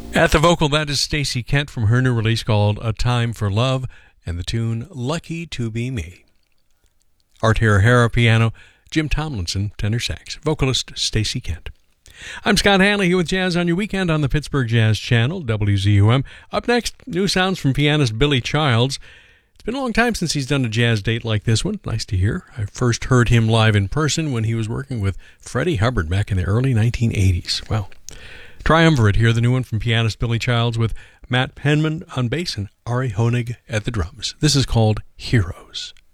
At the vocal, that is Stacey Kent from her new release called A Time for Love, and the tune Lucky to Be Me. Art O'Hara piano, Jim Tomlinson tenor sax, vocalist Stacey Kent. I'm Scott Hanley here with Jazz on Your Weekend on the Pittsburgh Jazz Channel, WZUM. Up next, new sounds from pianist Billy Childs. It's been a long time since he's done a jazz date like this one. Nice to hear. I first heard him live in person when he was working with Freddie Hubbard back in the early 1980s. Well, Triumvirate here, the new one from pianist Billy Childs with Matt Penman on bass and Ari Honig at the drums. This is called Heroes.